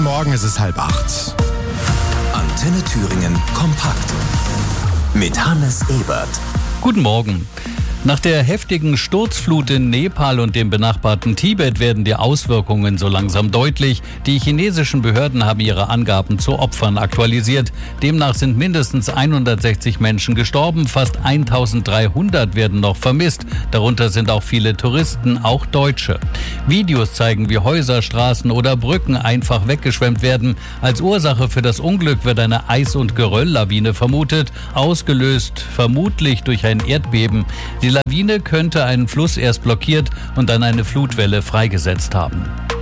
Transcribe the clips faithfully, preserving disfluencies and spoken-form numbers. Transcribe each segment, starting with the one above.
Morgen, es ist halb acht. Antenne Thüringen kompakt mit Hannes Ebert. Guten Morgen. Nach der heftigen Sturzflut in Nepal und dem benachbarten Tibet werden die Auswirkungen so langsam deutlich. Die chinesischen Behörden haben ihre Angaben zu Opfern aktualisiert. Demnach sind mindestens hundertsechzig Menschen gestorben, fast eintausenddreihundert werden noch vermisst. Darunter sind auch viele Touristen, auch Deutsche. Videos zeigen, wie Häuser, Straßen oder Brücken einfach weggeschwemmt werden. Als Ursache für das Unglück wird eine Eis- und Gerölllawine vermutet, ausgelöst vermutlich durch ein Erdbeben. Die Lawine könnte einen Fluss erst blockiert und dann eine Flutwelle freigesetzt haben.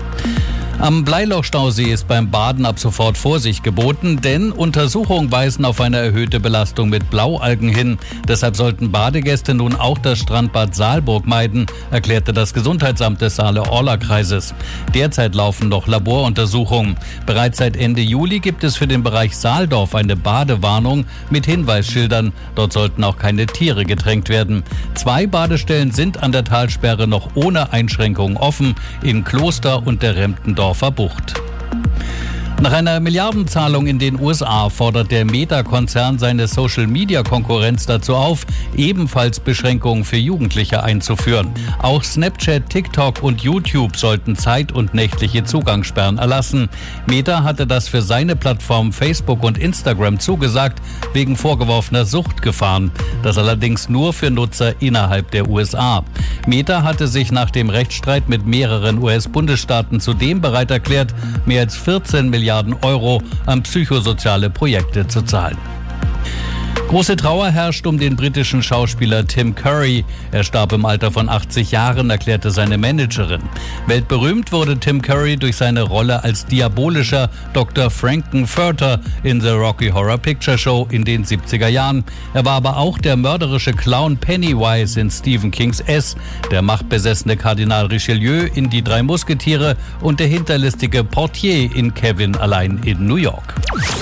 Am Bleilochstausee ist beim Baden ab sofort Vorsicht geboten, denn Untersuchungen weisen auf eine erhöhte Belastung mit Blaualgen hin. Deshalb sollten Badegäste nun auch das Strandbad Saalburg meiden, erklärte das Gesundheitsamt des Saale-Orla-Kreises. Derzeit laufen noch Laboruntersuchungen. Bereits seit Ende Juli gibt es für den Bereich Saaldorf eine Badewarnung mit Hinweisschildern. Dort sollten auch keine Tiere getränkt werden. Zwei Badestellen sind an der Talsperre noch ohne Einschränkungen offen, in Kloster und der Remptendorfer Bucht. Nach einer Milliardenzahlung in den U S A fordert der Meta-Konzern seine Social-Media-Konkurrenz dazu auf, ebenfalls Beschränkungen für Jugendliche einzuführen. Auch Snapchat, TikTok und YouTube sollten zeit- und nächtliche Zugangssperren erlassen. Meta hatte das für seine Plattformen Facebook und Instagram zugesagt, wegen vorgeworfener Suchtgefahren. Das allerdings nur für Nutzer innerhalb der U S A. Meta hatte sich nach dem Rechtsstreit mit mehreren U S-Bundesstaaten zudem bereit erklärt, mehr als vierzehn Milliarden Euro an psychosoziale Projekte zu zahlen. Große Trauer herrscht um den britischen Schauspieler Tim Curry. Er starb im Alter von achtzig Jahren, erklärte seine Managerin. Weltberühmt wurde Tim Curry durch seine Rolle als diabolischer Doktor Frankenfurter in The Rocky Horror Picture Show in den siebziger Jahren. Er war aber auch der mörderische Clown Pennywise in Stephen Kings S, der machtbesessene Kardinal Richelieu in Die drei Musketiere und der hinterlistige Portier in Kevin allein in New York.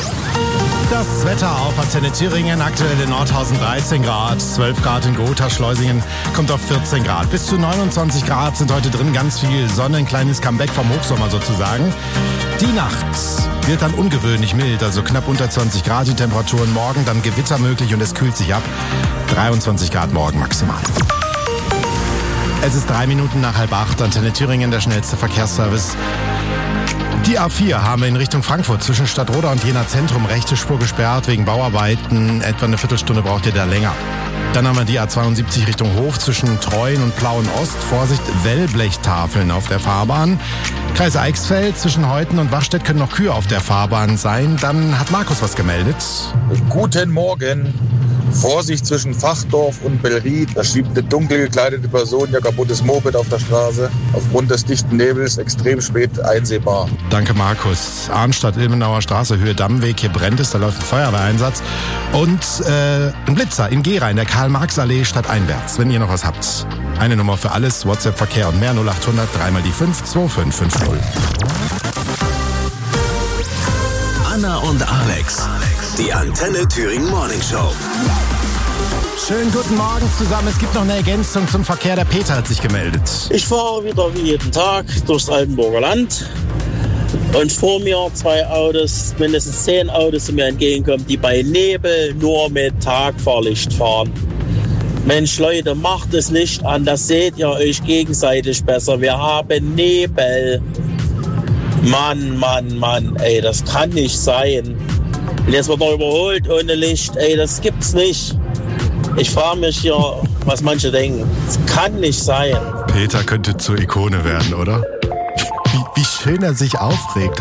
Das Wetter auf Antenne Thüringen, aktuell in Nordhausen dreizehn Grad, zwölf Grad in Gotha, Schleusingen kommt auf vierzehn Grad. Bis zu neunundzwanzig Grad sind heute drin, ganz viel Sonne, ein kleines Comeback vom Hochsommer sozusagen. Die Nacht wird dann ungewöhnlich mild, also knapp unter zwanzig Grad die Temperaturen. Morgen dann Gewitter möglich und es kühlt sich ab. dreiundzwanzig Grad morgen maximal. Es ist drei Minuten nach halb acht, Antenne Thüringen, der schnellste Verkehrsservice. Die A vier haben wir in Richtung Frankfurt zwischen Stadtroda und Jena Zentrum rechte Spur gesperrt wegen Bauarbeiten. Etwa eine Viertelstunde braucht ihr da länger. Dann haben wir die A zweiundsiebzig Richtung Hof zwischen Treuen und Plauen Ost. Vorsicht, Wellblechtafeln auf der Fahrbahn. Kreis Eichsfeld zwischen Heuten und Wachstedt können noch Kühe auf der Fahrbahn sein. Dann hat Markus was gemeldet. Guten Morgen. Vorsicht zwischen Fachdorf und Bellried. Da schiebt eine dunkel gekleidete Person ihr kaputtes Moped auf der Straße. Aufgrund des dichten Nebels extrem spät einsehbar. Danke, Markus. Arnstadt, Ilmenauer Straße, Höhe Dammweg. Hier brennt es, da läuft ein Feuerwehreinsatz. Und äh, ein Blitzer in Gera in der Karl-Marx-Allee stadteinwärts. Wenn ihr noch was habt. Eine Nummer für alles, WhatsApp-Verkehr und mehr null acht hundert, dreimal die fünf, zwei fünf fünf null. Anna und Alex, die Antenne Thüringen Morning Show. Schönen guten Morgen zusammen. Es gibt noch eine Ergänzung zum Verkehr. Der Peter hat sich gemeldet. Ich fahre wieder wie jeden Tag durchs Altenburger Land. Und vor mir zwei Autos, mindestens zehn Autos, die mir entgegenkommen, die bei Nebel nur mit Tagfahrlicht fahren. Mensch, Leute, macht das Licht an, das seht ihr euch gegenseitig besser. Wir haben Nebel. Mann, Mann, Mann, ey, das kann nicht sein. Und jetzt wird er überholt ohne Licht, ey, das gibt's nicht. Ich frage mich hier, was manche denken. Das kann nicht sein. Peter könnte zur Ikone werden, oder? Wie, wie schön er sich aufregt.